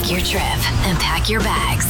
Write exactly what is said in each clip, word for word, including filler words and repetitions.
Make your trip and pack your bags.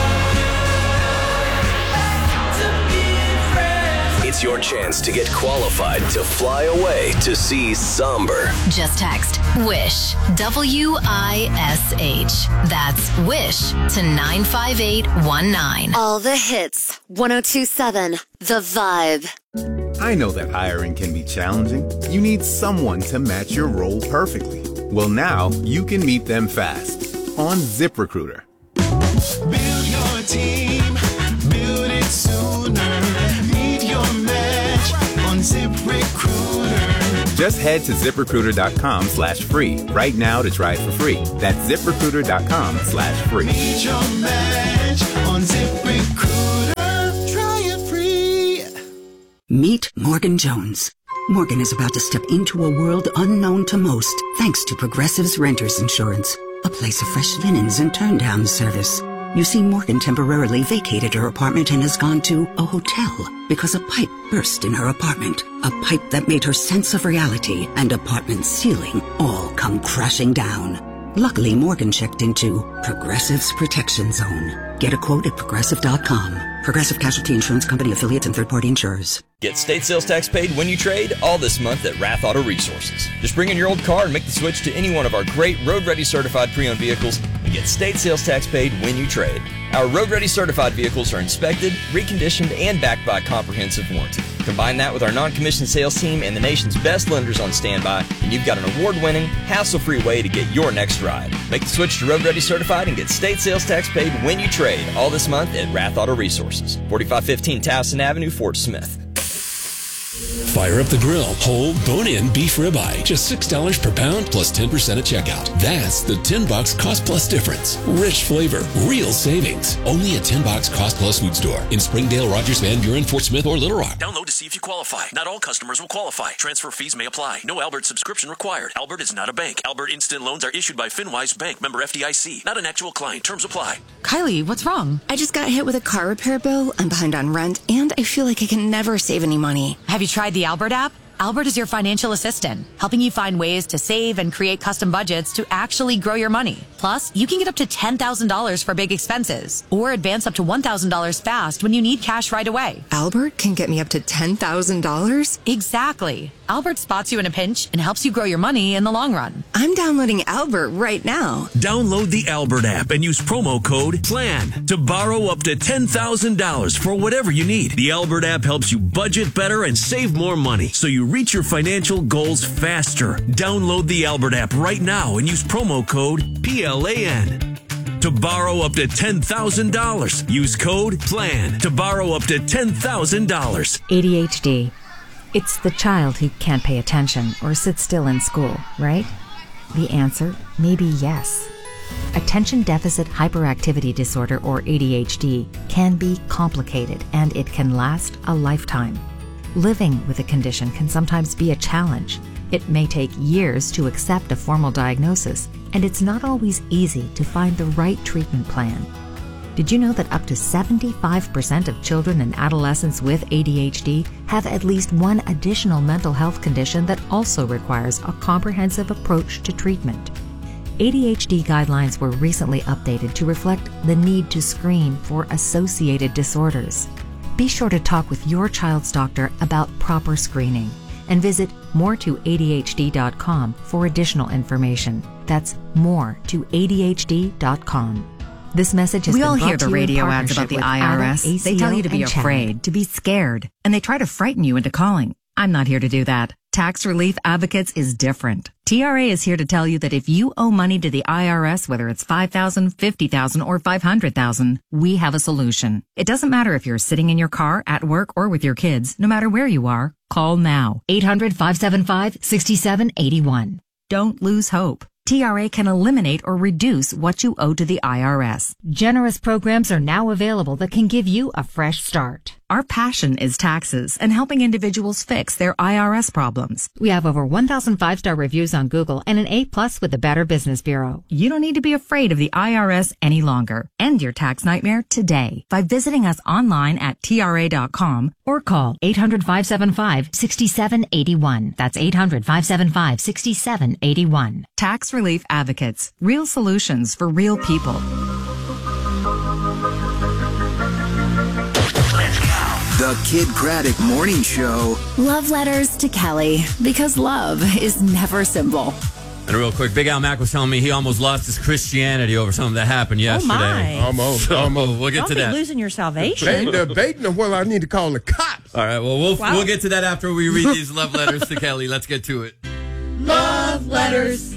It's your chance to get qualified to fly away to see Somber. Just text WISH, W I S H. That's WISH to nine five eight one nine. All the hits. one oh two point seven The Vibe. I know that hiring can be challenging. You need someone to match your role perfectly. Well, now you can meet them fast on ZipRecruiter. Build your team. Build it sooner. Meet your match on ZipRecruiter. Just head to ZipRecruiter.com slash free right now to try it for free. That's ZipRecruiter.com slash free. Meet your match on ZipRecruiter. Try it free. Meet Morgan Jones. Morgan is about to step into a world unknown to most thanks to Progressive's Renters Insurance, a place of fresh linens and turn-down service. You see, Morgan temporarily vacated her apartment and has gone to a hotel because a pipe burst in her apartment. A pipe that made her sense of reality and apartment ceiling all come crashing down. Luckily, Morgan checked into Progressive's Protection Zone. Get a quote at Progressive dot com. Progressive Casualty Insurance Company, affiliates, and third-party insurers. Get state sales tax paid when you trade all this month at Rath Auto Resources. Just bring in your old car and make the switch to any one of our great road-ready certified pre-owned vehicles and get state sales tax paid when you trade. Our road-ready certified vehicles are inspected, reconditioned, and backed by a comprehensive warranty. Combine that with our non-commissioned sales team and the nation's best lenders on standby, and you've got an award-winning, hassle-free way to get your next ride. Make the switch to road-ready certified and get state sales tax paid when you trade all this month at Rath Auto Resources. forty-five fifteen Towson Avenue, Fort Smith. Fire up the grill. Whole bone-in beef ribeye. Just six dollars per pound plus ten percent at checkout. That's the ten bucks cost plus difference. Rich flavor. Real savings. Only at ten bucks cost plus food store. In Springdale, Rogers, Van Buren, Fort Smith, or Little Rock. Download to see if you qualify. Not all customers will qualify. Transfer fees may apply. No Albert subscription required. Albert is not a bank. Albert Instant Loans are issued by FinWise Bank, member F D I C. Not an actual client. Terms apply. Kylie, what's wrong? I just got hit with a car repair bill. I'm behind on rent, and I feel like I can never save any money. Have you tried the Albert app? Albert is your financial assistant, helping you find ways to save and create custom budgets to actually grow your money. Plus, you can get up to ten thousand dollars for big expenses or advance up to one thousand dollars fast when you need cash right away. Albert can get me up to ten thousand dollars? Exactly. Albert spots you in a pinch and helps you grow your money in the long run. I'm downloading Albert right now. Download the Albert app and use promo code PLAN to borrow up to ten thousand dollars for whatever you need. The Albert app helps you budget better and save more money so you reach your financial goals faster. Download the Albert app right now and use promo code P L A N. To borrow up to ten thousand dollars, use code PLAN to borrow up to ten thousand dollars. A D H D. It's the child who can't pay attention or sit still in school, right? The answer may be yes. Attention Deficit Hyperactivity Disorder, or A D H D, can be complicated and it can last a lifetime. Living with a condition can sometimes be a challenge. It may take years to accept a formal diagnosis, and it's not always easy to find the right treatment plan. Did you know that up to seventy-five percent of children and adolescents with A D H D have at least one additional mental health condition that also requires a comprehensive approach to treatment? A D H D guidelines were recently updated to reflect the need to screen for associated disorders. Be sure to talk with your child's doctor about proper screening and visit more to A D H D dot com for additional information. That's more to A D H D dot com. This message has we been all brought hear the to you in radio ads partnership about the with I R S. A C O They tell you to be and Chad. afraid, to be scared, and they try to frighten you into calling. I'm not here to do that. Tax Relief Advocates is different. T R A is here to tell you that if you owe money to the I R S, whether it's five thousand dollars, fifty thousand dollars, or five hundred thousand dollars, we have a solution. It doesn't matter if you're sitting in your car, at work, or with your kids. No matter where you are, call now. eight hundred, five seven five, six seven eight one. Don't lose hope. T R A can eliminate or reduce what you owe to the I R S. Generous programs are now available that can give you a fresh start. Our passion is taxes and helping individuals fix their I R S problems. We have over one thousand five-star reviews on Google and an A plus with the Better Business Bureau. You don't need to be afraid of the I R S any longer. End your tax nightmare today by visiting us online at T R A dot com or call eight hundred, five seven five, six seven eight one. That's eight hundred, five seven five, six seven eight one. Tax Relief Advocates. Real solutions for real people. The Kid Craddock Morning Show. Love letters to Kelly, because love is never simple. And real quick, Big Al Mack was telling me he almost lost his Christianity over something that happened yesterday. my. Almost, So, almost. We'll get Don't to be that. losing your salvation. They debating on whether I need to call the cops. All right, well, we'll, Wow. we'll get to that after we read these love letters to Kelly. Let's get to it. Love letters.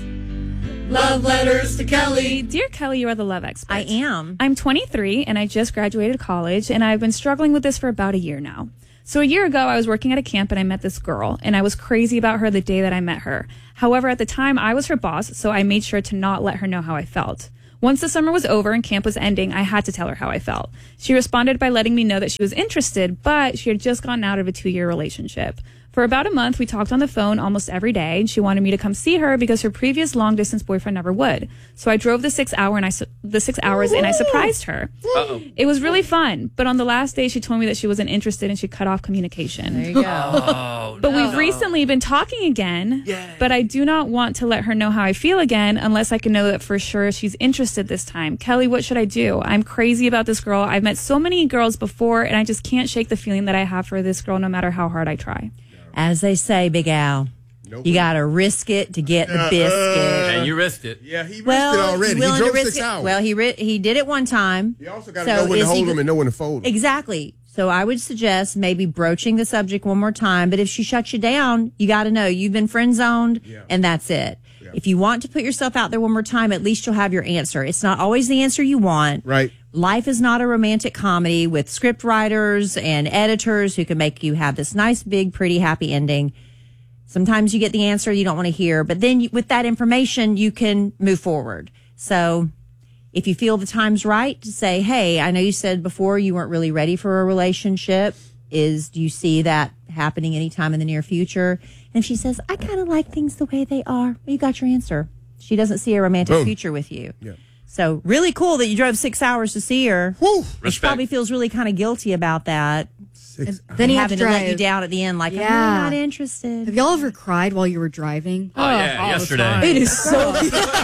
Love letters to Kelly. Dear Kelly, you are the love expert. I am. I'm twenty-three and I just graduated college, and I've been struggling with this for about a year now. So a year ago, I was working at a camp and I met this girl, and I was crazy about her the day that I met her. However, at the time, I was her boss, so I made sure to not let her know how I felt. Once the summer was over and camp was ending, I had to tell her how I felt. She responded by letting me know that she was interested, but she had just gotten out of a two-year relationship. For about a month, we talked on the phone almost every day, and she wanted me to come see her because her previous long-distance boyfriend never would. So I drove the six hour and I su- the six hours and I surprised her. Uh-oh. It was really fun, but on the last day, she told me that she wasn't interested and she cut off communication. There you go. Oh, But no. we've recently been talking again, but I do not want to let her know how I feel again unless I can know that for sure she's interested this time. Kelly, what should I do? I'm crazy about this girl. I've met so many girls before, and I just can't shake the feeling that I have for this girl no matter how hard I try. As they say, Big Al, nope. You got to risk it to get the biscuit. Uh, and you risked it. Yeah, he risked well, it already. He willing drove to risk six it. hours. Well, he ri- he did it one time. You also got to know when to hold them and know when to fold them. Exactly. So I would suggest maybe broaching the subject one more time. But if she shuts you down, you got to know you've been friend zoned, yeah. and that's it. Yeah. If you want to put yourself out there one more time, at least you'll have your answer. It's not always the answer you want. Right. Life is not a romantic comedy with script writers and editors who can make you have this nice, big, pretty, happy ending. Sometimes you get the answer you don't want to hear, but then you, with that information, you can move forward. So if you feel the time's right to say, hey, I know you said before you weren't really ready for a relationship. Is, do you see that happening anytime in the near future? And if she says, I kind of like things the way they are, well, you got your answer. She doesn't see a romantic Boom. future with you. Yeah. So really cool that you drove six hours to see her. Woo. She probably feels really kind of guilty about that. Six Then he have having to to let drive. you down at the end, like, Yeah. I'm really not interested. Have y'all ever cried while you were driving? Oh, yeah, all the yesterday. time. It is so.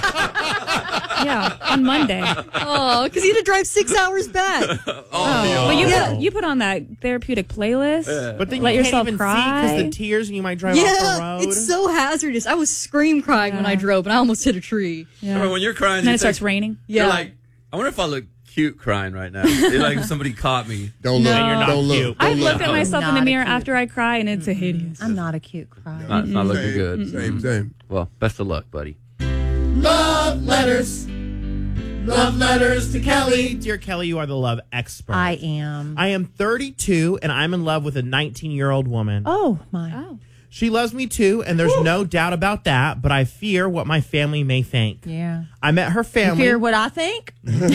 Yeah, on Monday. Oh, because you had to drive six hours back. Oh, But you Yeah. put, you put on that therapeutic playlist. But then let you yourself can't even cry. see because the tears and you might drive off the Yeah, road. it's so hazardous. I was scream crying when I drove, and I almost hit a tree. Yeah. Or when you're crying, And then you it starts think- raining. You're Yeah. like, I wonder if I look cute crying right now. It's like if somebody caught me. Don't No. look. You're not Don't cute. look. I've Don't looked look. at myself in the Not mirror a cute- after I cry, and it's a hideous. I'm not a cute crier. Not, not looking Same, good. Same, same. Well, best of luck, buddy. Love letters. Love letters to Kelly. Dear Kelly, you are the love expert. I am. I am thirty-two and I'm in love with a nineteen-year-old woman. Oh, my. Oh. She loves me too, and there's Woo. no doubt about that, but I fear what my family may think. Yeah. I met her You family. fear what I think?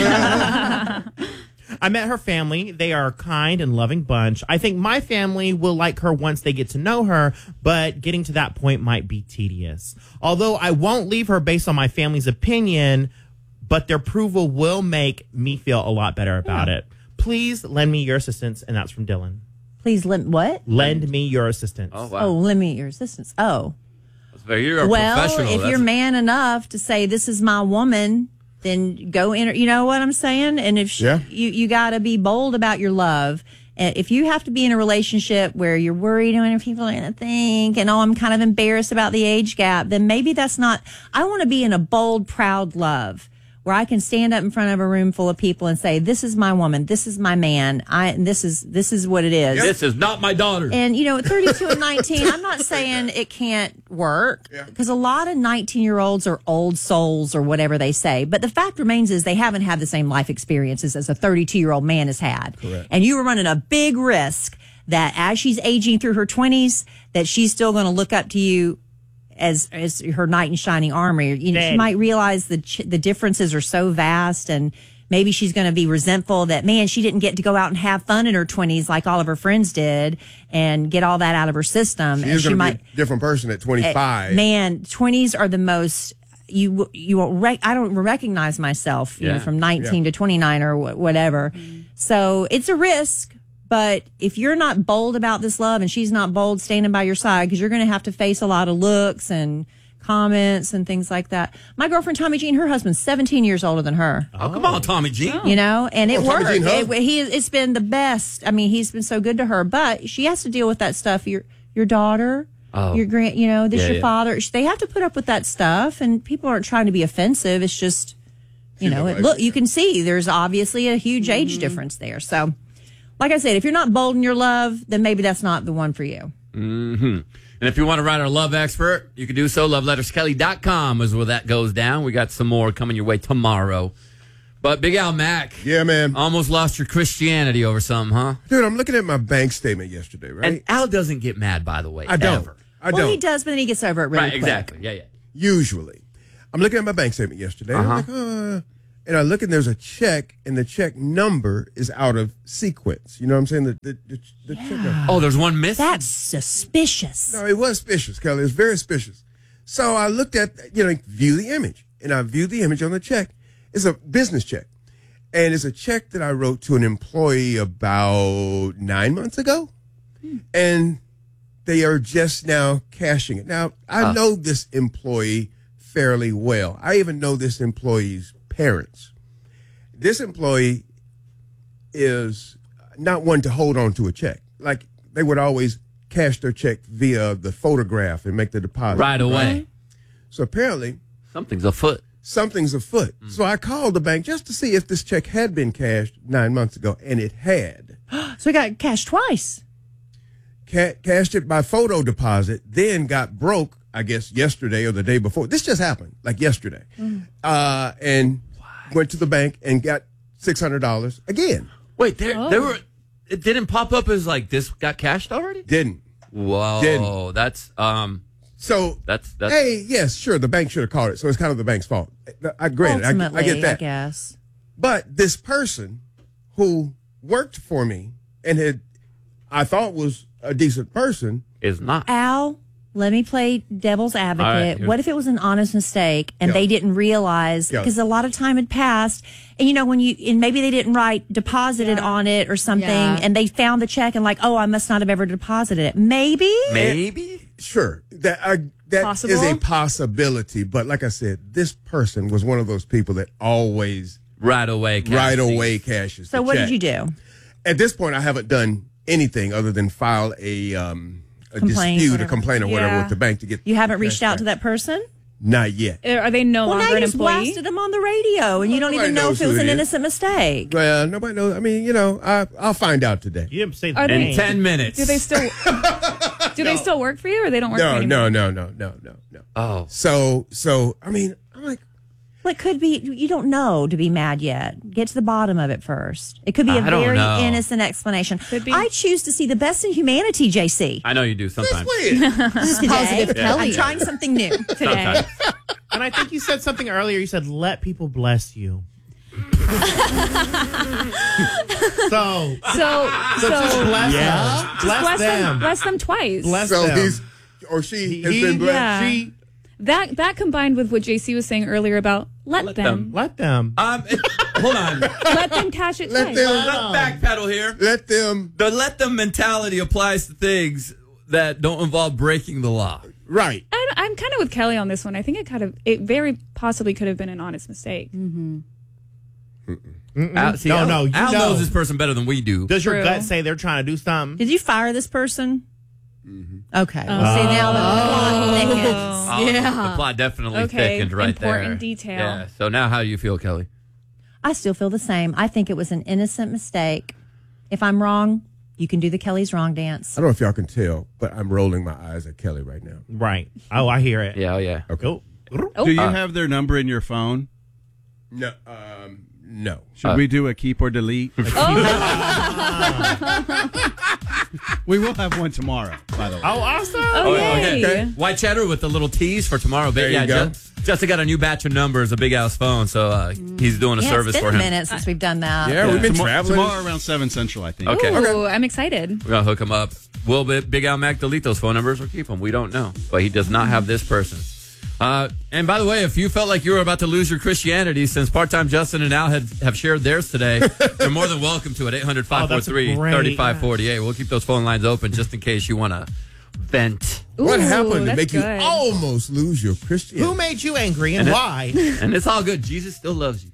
I met her family. They are a kind and loving bunch. I think my family will like her once they get to know her, but getting to that point might be tedious. Although I won't leave her based on my family's opinion, but their approval will make me feel a lot better about Yeah. it. Please lend me your assistance, and that's from Dylan. Please, lend what? Lend me your assistance. Oh, wow. Oh, lend me your assistance. Oh. That's very, you're a Well, professional. if That's- you're man enough to say, this is my woman, then go in. You know what I'm saying? And if she, Yeah. you, you got to be bold about your love. And if you have to be in a relationship where you're worried when people are going to think, and oh, I'm kind of embarrassed about the age gap, then maybe that's not. I want to be in a bold, proud love where I can stand up in front of a room full of people and say, this is my woman, this is my man, I and this is this is what it is. This is not my daughter. And, you know, at thirty-two and nineteen, I'm not saying it can't work because a lot of nineteen-year-olds are old souls or whatever they say. But the fact remains is they haven't had the same life experiences as a thirty-two-year-old man has had. Correct. And you were running a big risk that as she's aging through her twenties, that she's still going to look up to you as as her knight in shining armor. You know, she Daddy. might realize the ch- the differences are so vast, and maybe she's going to be resentful that, man, she didn't get to go out and have fun in her twenties like all of her friends did and get all that out of her system. She and is she going to might, be a different person at twenty-five. uh, man, twenties are the most. You you won't rec- I don't recognize myself, you Yeah. know, from nineteen Yeah. to twenty-nine or wh- whatever. So it's a risk. But if you're not bold about this love and she's not bold standing by your side, because you're going to have to face a lot of looks and comments and things like that. My girlfriend Tommy Jean, her husband's seventeen years older than her. Oh, come on, Tommy Jean. You know, and it Oh, Tommy worked. Jean, huh? It, he, it's been the best. I mean, he's been so good to her, but she has to deal with that stuff. Your your daughter, Oh. your grand, you know, this Yeah, your yeah. father. They have to put up with that stuff, and people aren't trying to be offensive. It's just, you know, it, look, you can see there's obviously a huge age difference there. So, like I said, if you're not bold in your love, then maybe that's not the one for you. Mm-hmm. And if you want to write our love expert, you can do so. love letters kelly dot com is where that goes down. We got some more coming your way tomorrow. But Big Al Mac. Yeah, man. Almost lost your Christianity over something, huh? Dude, I'm looking at my bank statement yesterday, right? And Al doesn't get mad, by the way. I don't. Ever. I well, don't. he does, but then he gets over it really Right, quick. exactly. Yeah, yeah. Usually. I'm looking at my bank statement yesterday. Uh-huh. I'm like, uh, and I look and there's a check, and the check number is out of sequence. You know what I'm saying? The, the, the, the check number. Oh, there's one missing? That's suspicious. No, it was suspicious, Kelly. It was very suspicious. So I looked at, you know, view the image. And I viewed the image on the check. It's a business check. And it's a check that I wrote to an employee about nine months ago. Hmm. And they are just now cashing it. Now, I Uh. know this employee fairly well. I even know this employee's parents. This employee is not one to hold on to a check. Like, they would always cash their check via the photograph and make the deposit. Right away. So apparently, Something's afoot. something's afoot. Mm. So I called the bank just to see if this check had been cashed nine months ago, and it had. So he got cashed twice. Ca- cashed it by photo deposit, then got broke, I guess, yesterday or the day before. This just happened, like yesterday. Mm. Uh, and went to the bank and got six hundred dollars again. Wait, there, Oh. there were. It didn't pop up as like this got cashed already. Didn't. Whoa, Didn't. that's um. So That's that's. hey, yes, sure, the bank should have called it. So it's kind of the bank's fault. I granted, I, Ultimately, I get that. I guess. But this person who worked for me and had, I thought was a decent person, is not. Al, let me play devil's advocate. here- What if it was an honest mistake and Yeah. they didn't realize Yeah. because a lot of time had passed, and you know when you and maybe they didn't write deposited Yeah. on it or something, Yeah. and they found the check and like, oh, I must not have ever deposited it. Maybe. Maybe. sure, that I, that Possible? is a possibility. But like I said, this person was one of those people that always Right away. Cashed right these. away cashes. So the what check. did you do? At this point, I haven't done anything other than file a um, a Complaint, dispute, whatever. a complaint, or whatever Yeah. with the bank to get. You haven't the reached cash out to back. that person? Not yet. Are they no Well, now longer you an just employee? blasted them on the radio, and you don't Nobody even know knows if it was who an it is. innocent mistake. Well, nobody knows. I mean, you know, I, I'll find out today. You didn't say the Are they- In name. ten minutes. Do they still? do they still work for you, or they don't work for No, you no, anymore? no, no, no, no, no. Oh. So, so I mean, I'm like, Well, it could be, you don't know to be mad yet. Get to the bottom of it first. It could be a I don't very know. innocent explanation. Could be. I choose to see the best in humanity, J C. I know you do sometimes. This is positive today. Kelly. I'm trying something new today. Sometimes. And I think you said something earlier. You said, let people bless you. so, So, so, so just bless Yeah. them. Bless, bless them. them. Bless them twice. Bless so them. he's or she has He- been blessed. yeah. She, That that combined with what J C was saying earlier about let, Let them, them. let them. Um, it- hold on. let them cash it Let twice. them- Let's backpedal here. Let them The let them mentality applies to things that don't involve breaking the law. right. I, I'm kind of with Kelly on this one. I think it kind of, it very possibly could have been an honest mistake. Al, see, No, Al, no, you Al know. knows this person better than we do. Does your True. gut say they're trying to do something? Did you fire this person? Mm-hmm. Okay. Well, see, now the plot thickens. Oh, Yeah. The plot definitely Okay, thickened right there. important detail. Yeah. So now how do you feel, Kelly? I still feel the same. I think it was an innocent mistake. If I'm wrong, you can do the Kelly's wrong dance. I don't know if y'all can tell, but I'm rolling my eyes at Kelly right now. Right. Oh, I hear it. Yeah, oh yeah. Okay. Oh. Oh. Do you Uh, have their number in your phone? No, um, no. Should Uh, we do a keep or delete? We will have one tomorrow, by the way. Oh, awesome. Oh, yay. Okay. White cheddar with the little tease for tomorrow. But There you yeah, go. Just, Justin got a new batch of numbers, a Big Al's phone, so uh, he's doing a Yeah, service it's been for a him. minute since we've done that. Yeah, we've been Tomo- traveling. Tomorrow around seven Central, I think. Okay. Ooh, I'm excited. We're gonna hook him up. Will Bi- Big Al Mac delete those phone numbers or keep them? We don't know, but he does not have this person. Uh, and by the way, if you felt like you were about to lose your Christianity, since part-time Justin and Al had, have shared theirs today, you're more than welcome to it. eight hundred, five four three, three five four eight. We'll keep those phone lines open just in case you want to vent. What Ooh, happened to that's make good. you almost lose your Christianity? Who made you angry and, And it- why? And it's all good. Jesus still loves you.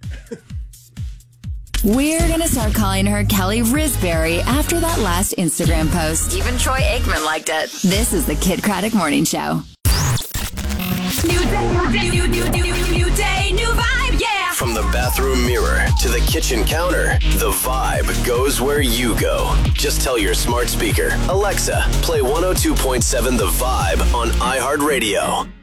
We're going to start calling her Kelly Risberry after that last Instagram post. Even Troy Aikman liked it. This is the Kid Craddock Morning Show. New day, new, new, new, new, new day, new vibe, yeah. From the bathroom mirror to the kitchen counter, the vibe goes where you go. Just tell your smart speaker, Alexa, play one oh two point seven The Vibe on iHeartRadio.